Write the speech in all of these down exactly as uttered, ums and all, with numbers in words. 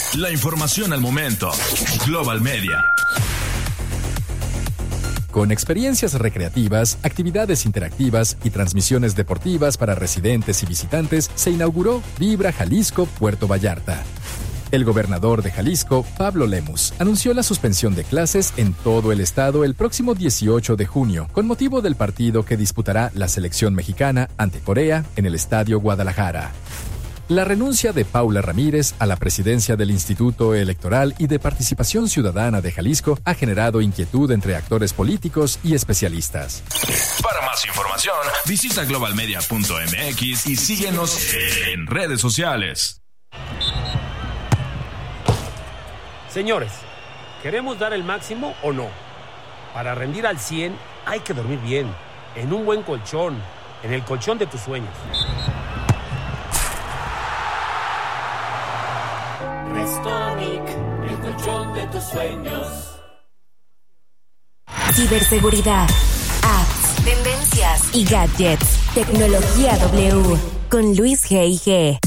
La información al momento. Global Media. Con experiencias recreativas, actividades interactivas y transmisiones deportivas para residentes y visitantes, se inauguró Vibra Jalisco Puerto Vallarta. El gobernador de Jalisco, Pablo Lemus, anunció la suspensión de clases en todo el estado el próximo dieciocho de junio, con motivo del partido que disputará la selección mexicana ante Corea en el Estadio Guadalajara. La renuncia de Paula Ramírez a la presidencia del Instituto Electoral y de Participación Ciudadana de Jalisco ha generado inquietud entre actores políticos y especialistas. Para más información, visita global media punto m x y síguenos en redes sociales. Señores, ¿queremos dar el máximo o no? Para rendir al cien hay que dormir bien, en un buen colchón, en el colchón de tus sueños. Restonic, el colchón de tus sueños. Ciberseguridad, apps, tendencias y gadgets. Tecnología W con Luis G y G.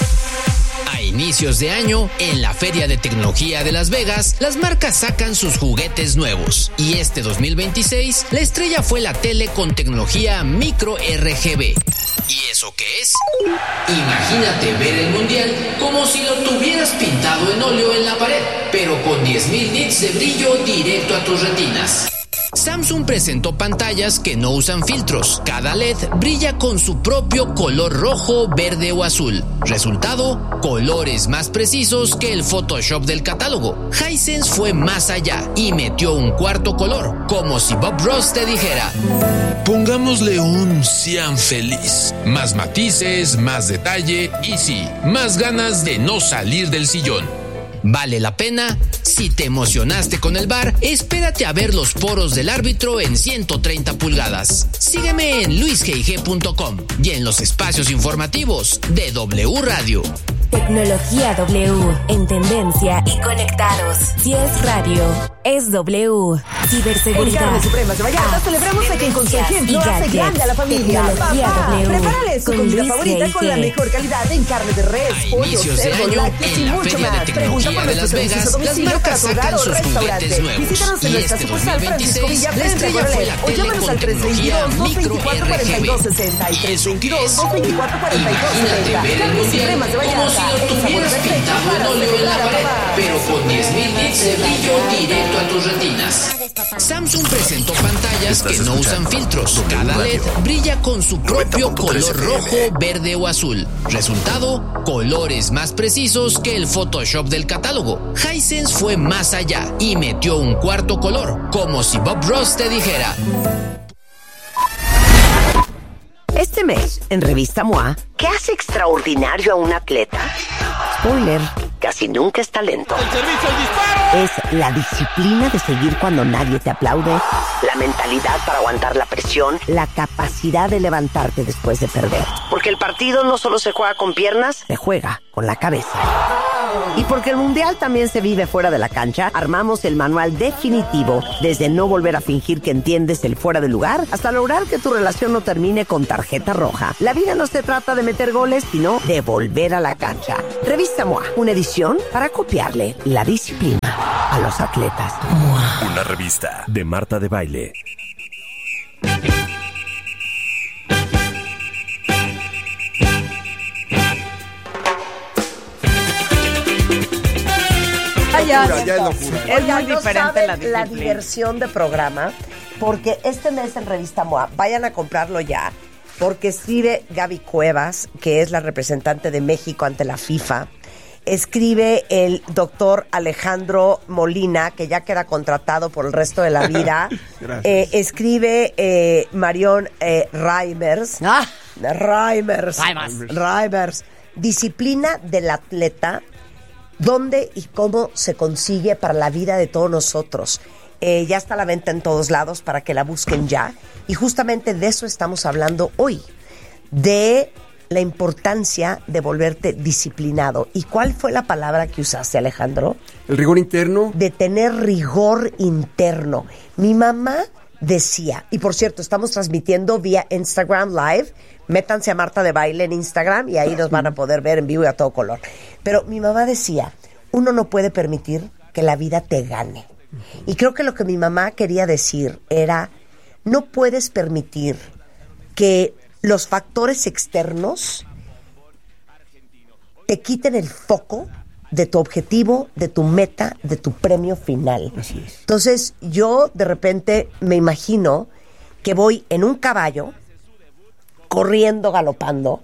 A inicios de año, en la Feria de Tecnología de Las Vegas, las marcas sacan sus juguetes nuevos. Y este dos mil veintiséis, la estrella fue la tele con tecnología micro R G B. ¿Y eso qué es? Imagínate ver el mundial como si lo tuvieras pintado en óleo en la pared, pero con diez mil nits de brillo directo a tus retinas. Samsung presentó pantallas que no usan filtros. Cada L E D brilla con su propio color rojo, verde o azul. Resultado, colores más precisos que el Photoshop del catálogo. Hisense fue más allá y metió un cuarto color, como si Bob Ross te dijera: pongámosle un cian feliz. Más matices, más detalle y sí, más ganas de no salir del sillón. ¿Vale la pena? Si te emocionaste con el V A R, espérate a ver los poros del árbitro en ciento treinta pulgadas. Sígueme en luis g i g punto com y en los espacios informativos de W Radio. Tecnología W, en tendencia y conectados. Si es radio, es W. Ciberseguridad. En Carne Suprema de Vallarta celebramos a quien con su ejemplo hace grande a la familia. Papá, prepárale su comida favorita con la mejor calidad en carne de res, pollo, cerdo, lácteos y mucho más. Pregunta por nuestros servicios a domicilio para tu hogar o restaurante. Visítanos en nuestra sucursal Francisco Villa frente a Coronel o llámanos al tres veintidós, dos veinticuatro, cuarenta y dos sesenta y tres veintidós, dos veinticuatro, cuarenta y dos setenta. Carne Suprema de Vallarta. Si lo tuvieras pintado en óleo en la pared, pero con diez mil nits de brillo directo a tus retinas. Samsung presentó pantallas que no usan filtros. Cada L E D brilla con su propio color rojo, verde o azul. Resultado, colores más precisos que el Photoshop del catálogo. Hisense fue más allá y metió un cuarto color, como si Bob Ross te dijera: este mes, en Revista M O A, ¿qué hace extraordinario a un atleta? Spoiler, casi nunca es talento. ¡El servicio al disparo! Es la disciplina de seguir cuando nadie te aplaude, la mentalidad para aguantar la presión, la capacidad de levantarte después de perder. Porque el partido no solo se juega con piernas, se juega con la cabeza. Y porque el mundial también se vive fuera de la cancha, armamos el manual definitivo desde no volver a fingir que entiendes el fuera de lugar hasta lograr que tu relación no termine con tarjeta roja. La vida no se trata de meter goles, sino de volver a la cancha. Revista M O A, una edición para copiarle la disciplina a los atletas. M O A. Una revista de Marta de Baile. Ya, ya es locura. Es muy diferente la, la diversión de programa, porque este mes en Revista M O A, vayan a comprarlo ya, porque escribe Gaby Cuevas, que es la representante de México ante la FIFA, escribe el doctor Alejandro Molina, que ya queda contratado por el resto de la vida, eh, escribe eh, Marion eh, Reimers, ah. Reimers, Reimers, Reimers, disciplina del atleta, dónde y cómo se consigue para la vida de todos nosotros. Eh, ya está a la venta en todos lados para que la busquen ya. Y justamente de eso estamos hablando hoy, de la importancia de volverte disciplinado. ¿Y cuál fue la palabra que usaste, Alejandro? El rigor interno. De tener rigor interno. Mi mamá decía, y por cierto, estamos transmitiendo vía Instagram Live. Métanse a Marta de Baile en Instagram y ahí nos van a poder ver en vivo y a todo color. Pero mi mamá decía, uno no puede permitir que la vida te gane. Y creo que lo que mi mamá quería decir era, no puedes permitir que los factores externos te quiten el foco de tu objetivo, de tu meta, de tu premio final. Así es. Entonces, yo de repente me imagino que voy en un caballo, corriendo, galopando,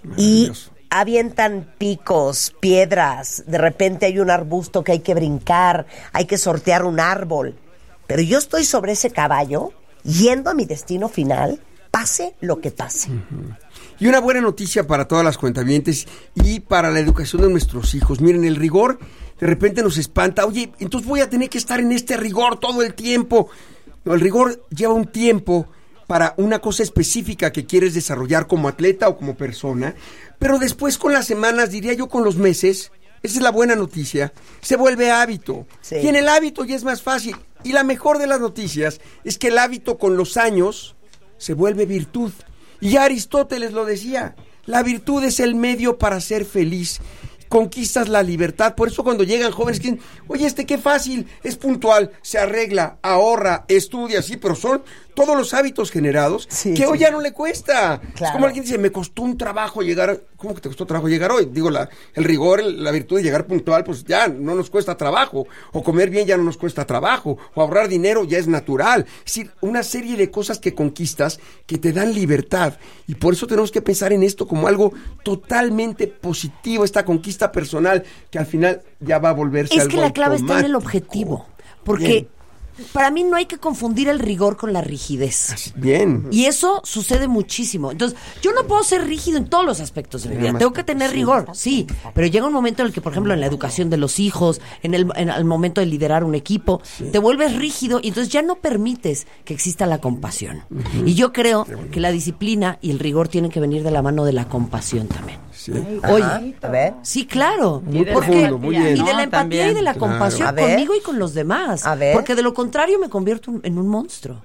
y avientan picos, piedras, de repente hay un arbusto que hay que brincar, hay que sortear un árbol, pero yo estoy sobre ese caballo, yendo a mi destino final, pase lo que pase. Uh-huh. Y una buena noticia para todas las cuentavientes y para la educación de nuestros hijos. Miren, el rigor de repente nos espanta. Oye, entonces voy a tener que estar en este rigor todo el tiempo. No, el rigor lleva un tiempo para una cosa específica que quieres desarrollar como atleta o como persona, pero después con las semanas, diría yo con los meses, esa es la buena noticia, se vuelve hábito. Sí. Y en el hábito ya es más fácil. Y la mejor de las noticias es que el hábito con los años se vuelve virtud. Y ya Aristóteles lo decía, la virtud es el medio para ser feliz. Conquistas la libertad. Por eso cuando llegan jóvenes que dicen, oye, este qué fácil, es puntual, se arregla, ahorra, estudia, sí, pero son todos los hábitos generados sí, que sí. hoy ya no le cuesta. Claro. Es como alguien dice, me costó un trabajo llegar. ¿Cómo que te costó trabajo llegar hoy? Digo, la, el rigor, la virtud de llegar puntual, pues ya no nos cuesta trabajo. O comer bien ya no nos cuesta trabajo. O ahorrar dinero ya es natural. Es decir, una serie de cosas que conquistas que te dan libertad. Y por eso tenemos que pensar en esto como algo totalmente positivo, esta conquista personal que al final ya va a volverse es algo que la clave automático. Está en el objetivo. Porque... Bien. Para mí no hay que confundir el rigor con la rigidez. Bien. Y eso sucede muchísimo. Entonces, yo no puedo ser rígido en todos los aspectos de mi vida. Tengo que tener rigor, sí. Pero llega un momento en el que, por ejemplo, en la educación de los hijos, en el, en el momento de liderar un equipo, sí. te vuelves rígido y entonces ya no permites que exista la compasión. Uh-huh. Y yo creo que la disciplina y el rigor tienen que venir de la mano de la compasión también. Sí. Oye, a ver. Sí, claro. Muy porque, profundo, muy bien. Y de la no, empatía también. y de la Claro. compasión conmigo y con los demás. A ver. Porque de lo contrario me convierto en un monstruo.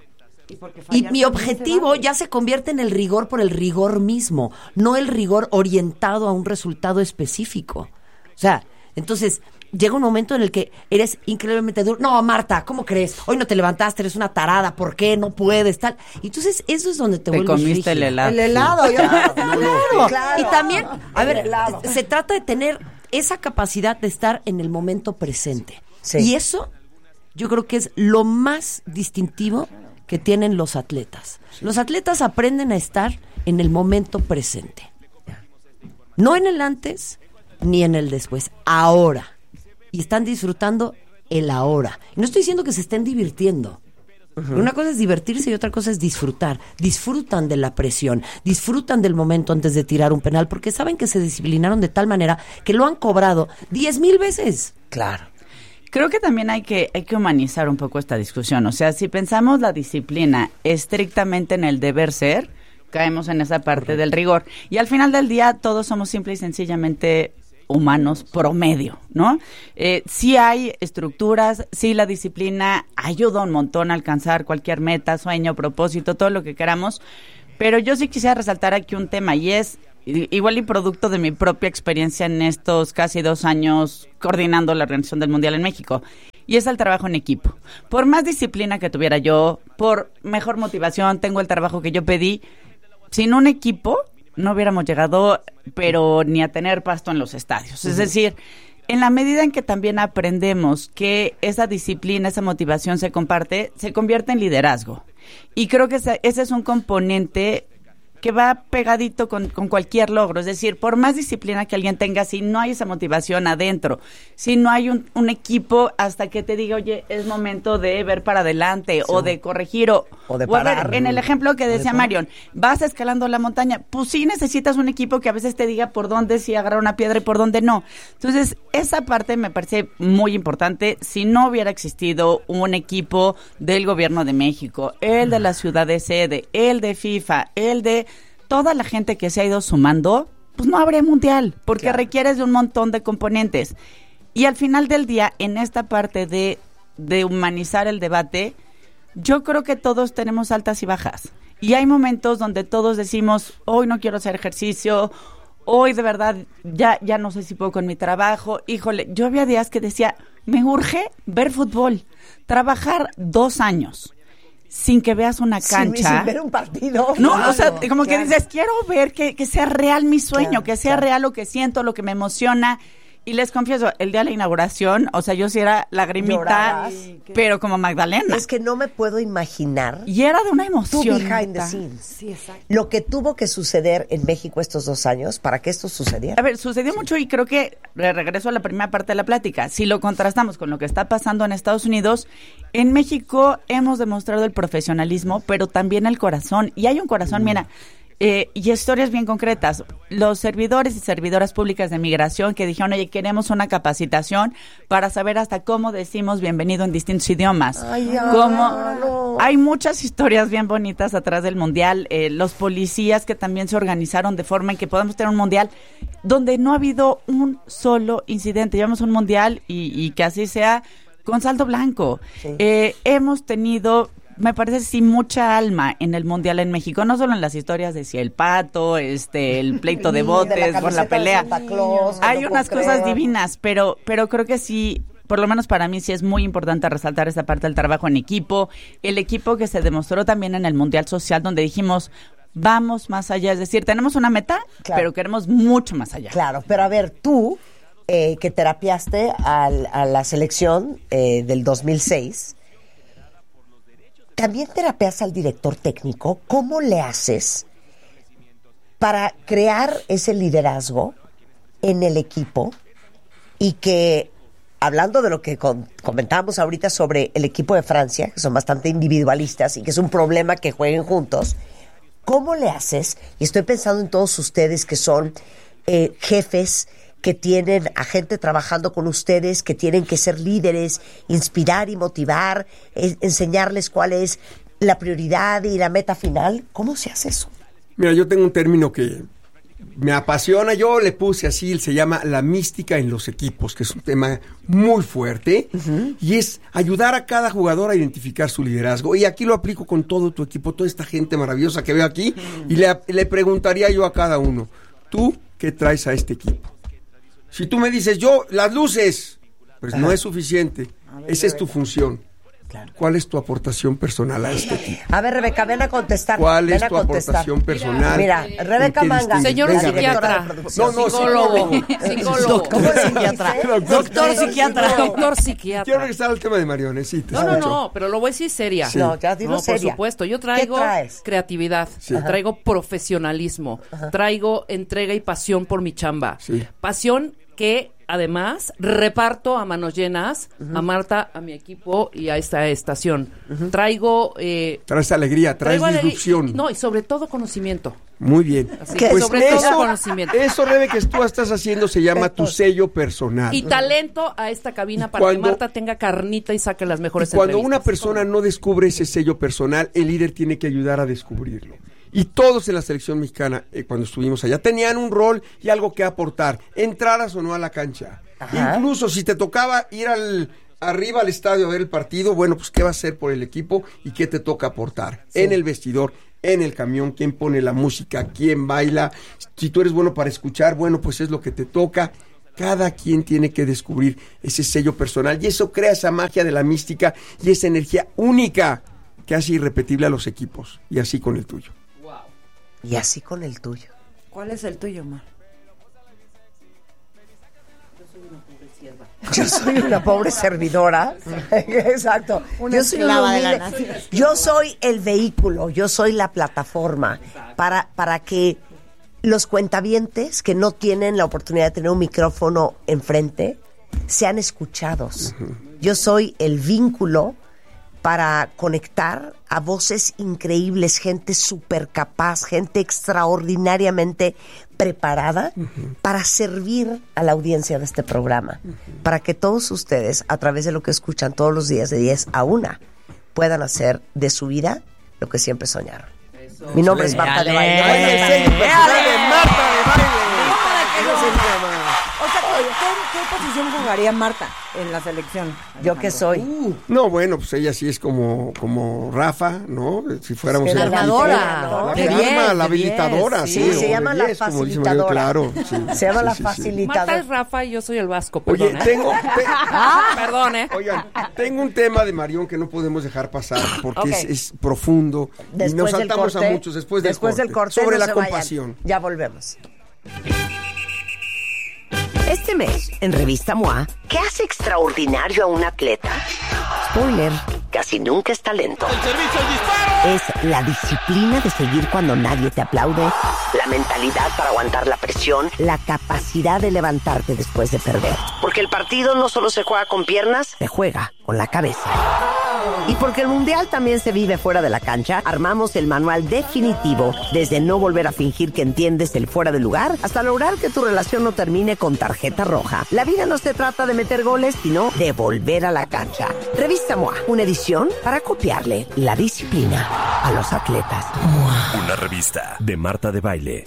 Y, y mi objetivo ya se convierte en el rigor por el rigor mismo, no el rigor orientado a un resultado específico. O sea, entonces llega un momento en el que eres increíblemente duro. No, Marta, ¿cómo crees? Hoy no te levantaste, eres una tarada, ¿por qué? No puedes, tal. Y entonces eso es donde te, te vuelves comiste rígido. el helado. El helado, sí. claro, claro. claro. Y también, a ver, se trata de tener esa capacidad de estar en el momento presente. Sí. Y eso yo creo que es lo más distintivo que tienen los atletas. Los atletas aprenden a estar en el momento presente. No en el antes ni en el después. Ahora. Y están disfrutando el ahora. No estoy diciendo que se estén divirtiendo. Uh-huh. Una cosa es divertirse y otra cosa es disfrutar. Disfrutan de la presión, disfrutan del momento antes de tirar un penal, porque saben que se disciplinaron de tal manera que lo han cobrado diez mil veces. Claro. Creo que también hay que, hay que humanizar un poco esta discusión. O sea, si pensamos la disciplina estrictamente en el deber ser, caemos en esa parte del rigor. Y al final del día todos somos simple y sencillamente humanos promedio, ¿no? Eh, sí hay estructuras, sí la disciplina ayuda un montón a alcanzar cualquier meta, sueño, propósito, todo lo que queramos, pero yo sí quisiera resaltar aquí un tema y es igual y producto de mi propia experiencia en estos casi dos años coordinando la organización del Mundial en México, y es el trabajo en equipo. Por más disciplina que tuviera yo, por mejor motivación, tengo el trabajo que yo pedí, sin un equipo no hubiéramos llegado, pero ni a tener pasto en los estadios. Uh-huh. Es decir, en la medida en que también aprendemos que esa disciplina, esa motivación se comparte, se convierte en liderazgo. Y creo que ese, ese es un componente que va pegadito con, con cualquier logro. Es decir, por más disciplina que alguien tenga, si no hay esa motivación adentro, si no hay un, un equipo hasta que te diga, oye, es momento de ver para adelante, sí. o de corregir, o, o de o a parar. ver, en el ejemplo que decía Marion, vas escalando la montaña, pues sí necesitas un equipo que a veces te diga por dónde sí agarrar una piedra y por dónde no. Entonces, esa parte me parece muy importante. Si no hubiera existido un equipo del gobierno de México, el de la ciudad de sede, el de FIFA, el de toda la gente que se ha ido sumando, pues no habría mundial, porque claro. requieres de un montón de componentes. Y al final del día, en esta parte de, de humanizar el debate, yo creo que todos tenemos altas y bajas. Y hay momentos donde todos decimos, hoy no quiero hacer ejercicio, hoy de verdad ya, ya no sé si puedo con mi trabajo. Híjole, yo había días que decía, me urge ver fútbol, trabajar dos años sin que veas una cancha. Sin, sin ver un partido. No, claro, o sea, como claro. que dices, quiero ver que, que sea real mi sueño, claro, que sea claro. real lo que siento, lo que me emociona. Y les confieso, el día de la inauguración, o sea, yo sí era lagrimita, ¿Llorabas? pero como Magdalena. Es que no me puedo imaginar. Y era de una emoción. Tú behind the scenes. Sí, exacto. Lo que tuvo que suceder en México estos dos años para que esto sucediera. A ver, sucedió sí. mucho y creo que regreso a la primera parte de la plática. Si lo contrastamos con lo que está pasando en Estados Unidos, en México hemos demostrado el profesionalismo, pero también el corazón. Y hay un corazón, mm. mira... Eh, y historias bien concretas. Los servidores y servidoras públicas de migración que dijeron, oye, queremos una capacitación para saber hasta cómo decimos bienvenido en distintos idiomas. Ay, Como, no. Hay muchas historias bien bonitas atrás del mundial. Eh, los policías que también se organizaron de forma en que podamos tener un mundial donde no ha habido un solo incidente. Llevamos un mundial y, y que así sea con saldo blanco. Sí. Eh, hemos tenido... me parece sí mucha alma en el mundial en México, no solo en las historias de si el pato, este, el pleito de botes, de la por la pelea. Claus, hay no unas cosas divinas, pero, pero creo que sí, por lo menos para mí sí es muy importante resaltar esa parte del trabajo en equipo, el equipo que se demostró también en el Mundial Social, donde dijimos, vamos más allá, es decir, tenemos una meta, claro. pero queremos mucho más allá. Claro, pero a ver, tú, eh, que terapiaste al, a la selección eh, del dos mil seis, también terapeas al director técnico. ¿Cómo le haces para crear ese liderazgo en el equipo y que, hablando de lo que con, comentábamos ahorita sobre el equipo de Francia, que son bastante individualistas y que es un problema que jueguen juntos, ¿cómo le haces? Y estoy pensando en todos ustedes que son eh, jefes, que tienen a gente trabajando con ustedes, que tienen que ser líderes, inspirar y motivar, es, enseñarles cuál es la prioridad y la meta final. ¿Cómo se hace eso? Mira, yo tengo un término que me apasiona, yo le puse así, se llama la mística en los equipos, que es un tema muy fuerte, uh-huh. y es ayudar a cada jugador a identificar su liderazgo. Y aquí lo aplico con todo tu equipo, toda esta gente maravillosa que veo aquí, uh-huh. y le, le preguntaría yo a cada uno, ¿tú qué traes a este equipo? Si tú me dices, yo, las luces, pues Ajá. no es suficiente. Ver, Esa es tu función. Claro. ¿Cuál es tu aportación personal a este equipo? A ver, Rebeca, ven a contestar. ¿Cuál ven es tu aportación personal? Mira, mira Rebeca Manga. Señor Venga, psiquiatra. No, no, psicólogo. Psicólogo. ¿Cómo es psiquiatra? Doctor psiquiatra. Doctor psiquiatra. Quiero regresar al tema de Marione, sí. No, no, no, pero lo voy a decir seria. Sí. No, ya digo no, seria. por supuesto. Yo traigo creatividad, sí. traigo profesionalismo, Ajá. traigo entrega y pasión por mi chamba. Sí. Pasión que además reparto a manos llenas uh-huh. a Marta, a mi equipo y a esta estación. Uh-huh. Traigo... Eh, traes alegría, traes disrupción. Alegría, no, y sobre todo conocimiento. Muy bien. Así que pues sobre eso, todo conocimiento. Eso, Rebe, que tú estás haciendo se llama tu sello personal. Y talento a esta cabina para cuando, que Marta tenga carnita y saque las mejores y cuando entrevistas. Una persona no descubre ese sello personal, el líder tiene que ayudar a descubrirlo. Y todos en la selección mexicana, eh, cuando estuvimos allá, tenían un rol y algo que aportar, entraras o no a la cancha. Ajá. Incluso si te tocaba ir al arriba al estadio a ver el partido, bueno, pues qué va a hacer por el equipo y qué te toca aportar. Sí. En el vestidor, en el camión, quién pone la música, quién baila. Si tú eres bueno para escuchar, bueno, pues es lo que te toca. Cada quien tiene que descubrir ese sello personal y eso crea esa magia de la mística y esa energía única que hace irrepetible a los equipos. Y así con el tuyo. Y así con el tuyo. ¿Cuál es el tuyo, Mar? Yo soy una pobre servidora. Exacto. Una yo soy una de la nación. Yo soy el vehículo, yo soy la plataforma para, para que los cuentavientes que no tienen la oportunidad de tener un micrófono enfrente sean escuchados. Uh-huh. Yo soy el vínculo para conectar a voces increíbles, gente súper capaz, gente extraordinariamente preparada uh-huh. para servir a la audiencia de este programa, uh-huh. para que todos ustedes, a través de lo que escuchan todos los días de diez a una, puedan hacer de su vida lo que siempre soñaron. Eso. Mi nombre es Marta de Baile. Marta de Baile. O sea, qué posición jugaría Marta en la selección? ¿Yo qué soy? Uh, no, bueno, pues ella sí es como, como Rafa, ¿no? Si fuéramos... La armadora, ¿no? La que arma, la habilitadora, sí. sí. Sí, se llama la facilitadora. Claro, sí, se llama sí, la sí, facilitadora. Marta es Rafa y yo soy el Vasco, perdón, Oye, ¿eh? tengo... Te... ah, perdón, ¿eh? Oigan, tengo un tema de Marión que no podemos dejar pasar porque okay. es, es profundo. Después y nos saltamos corte, a muchos después del después corte. Del corte sobre no la compasión. Vayan. Ya volvemos. Este mes, en Revista M O A, ¿qué hace extraordinario a un atleta? Spoiler, casi nunca es talento. ¡El servicio disparo! Es la disciplina de seguir cuando nadie te aplaude, la mentalidad para aguantar la presión, la capacidad de levantarte después de perder. Porque el partido no solo se juega con piernas, se juega con la cabeza. Y porque el mundial también se vive fuera de la cancha, armamos el manual definitivo desde no volver a fingir que entiendes el fuera de lugar hasta lograr que tu relación no termine con tarjeta roja. La vida no se trata de meter goles, sino de volver a la cancha. Revista M O A, una edición para copiarle la disciplina a los atletas. M O A. Una revista de Marta de Baile.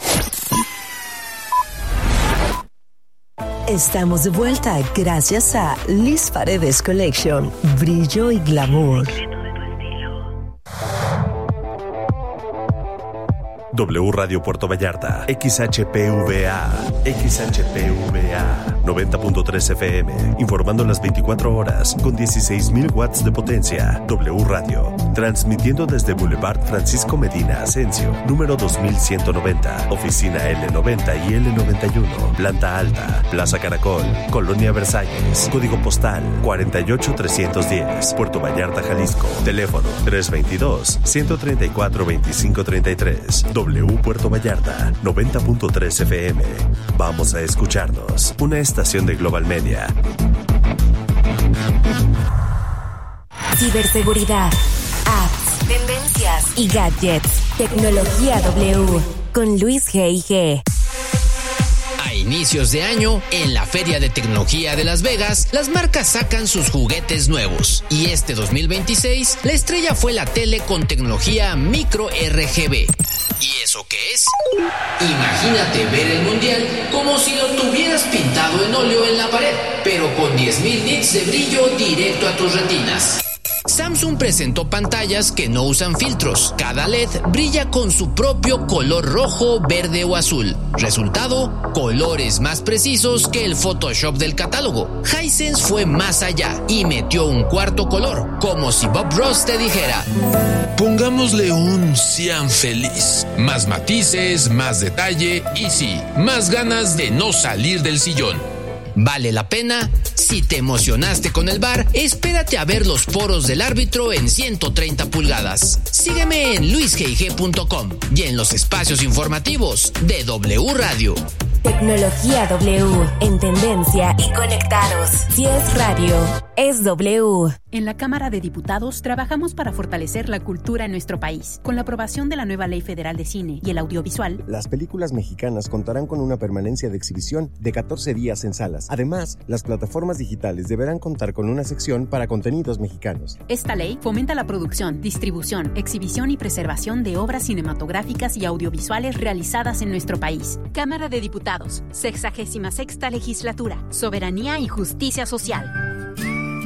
Estamos de vuelta gracias a Liz Paredes Collection, brillo y glamour. W Radio Puerto Vallarta, X H P V A, X H P V A, noventa punto tres F M, informando las veinticuatro horas con dieciséis mil watts de potencia. W Radio, transmitiendo desde Boulevard Francisco Medina Asensio, número dos mil ciento noventa, oficina L noventa y L noventa y uno, planta alta, Plaza Caracol, Colonia Versalles, código postal cuarenta y ocho trescientos diez, Puerto Vallarta, Jalisco, teléfono tres veintidós, ciento treinta y cuatro, veinticinco treinta y tres. W Puerto Vallarta, noventa punto tres F M. Vamos a escucharnos. Una estación de Global Media. Ciberseguridad, apps, tendencias y gadgets. Tecnología W con Luis G I G. A inicios de año, en la Feria de Tecnología de Las Vegas, las marcas sacan sus juguetes nuevos. Y este dos mil veintiséis, la estrella fue la tele con tecnología micro R G B. ¿Y eso qué es? Imagínate ver el mundial como si lo tuvieras pintado en óleo en la pared, pero con diez mil nits de brillo directo a tus retinas. Samsung presentó pantallas que no usan filtros. Cada L E D brilla con su propio color rojo, verde o azul. Resultado, colores más precisos que el Photoshop del catálogo. Hisense fue más allá y metió un cuarto color, como si Bob Ross te dijera: pongámosle un sean feliz. Más matices, más detalle y sí, más ganas de no salir del sillón. ¿Vale la pena? Si te emocionaste con el V A R, espérate a ver los poros del árbitro en ciento treinta pulgadas. Sígueme en luis g i g punto com y en los espacios informativos de W Radio. Tecnología W, en tendencia y conectados. Si es radio, es W. En la Cámara de Diputados trabajamos para fortalecer la cultura en nuestro país. Con la aprobación de la nueva Ley Federal de Cine y el Audiovisual, las películas mexicanas contarán con una permanencia de exhibición de catorce días en salas. Además, las plataformas digitales deberán contar con una sección para contenidos mexicanos. Esta ley fomenta la producción, distribución, exhibición y preservación de obras cinematográficas y audiovisuales realizadas en nuestro país. Cámara de Diputados, sexagésima sexta Legislatura, Soberanía y Justicia Social.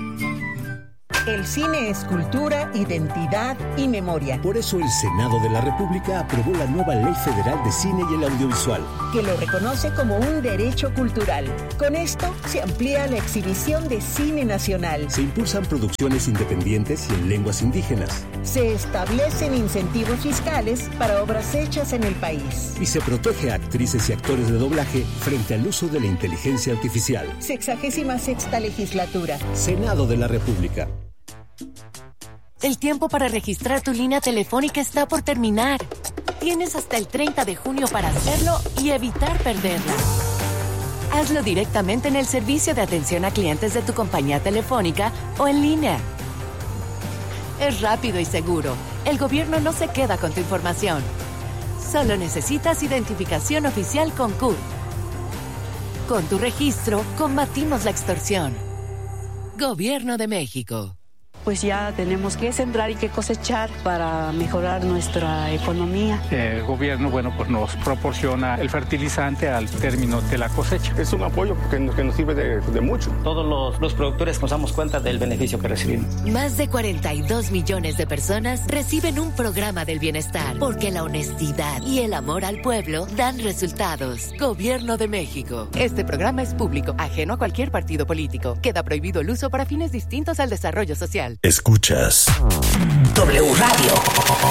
El cine es cultura, identidad y memoria. Por eso el Senado de la República aprobó la nueva Ley Federal de Cine y el Audiovisual, que lo reconoce como un derecho cultural. Con esto se amplía la exhibición de cine nacional. Se impulsan producciones independientes y en lenguas indígenas. Se establecen incentivos fiscales para obras hechas en el país. Y se protege a actrices y actores de doblaje frente al uso de la inteligencia artificial. Sexagésima sexta Legislatura. Senado de la República. El tiempo para registrar tu línea telefónica está por terminar. Tienes hasta el treinta de junio para hacerlo y evitar perderla. Hazlo directamente en el servicio de atención a clientes de tu compañía telefónica o en línea. Es rápido y seguro. El gobierno no se queda con tu información. Solo necesitas identificación oficial con C U R. Con tu registro, combatimos la extorsión. Gobierno de México. pues ya tenemos que sembrar y que cosechar para mejorar nuestra economía. El gobierno, bueno, pues nos proporciona el fertilizante al término de la cosecha. Es un apoyo que nos, que nos sirve de, de mucho. Todos los, los productores nos damos cuenta del beneficio que recibimos. Más de cuarenta y dos millones de personas reciben un programa del bienestar, porque la honestidad y el amor al pueblo dan resultados. Gobierno de México. Este programa es público, ajeno a cualquier partido político. Queda prohibido el uso para fines distintos al desarrollo social. Escuchas W Radio.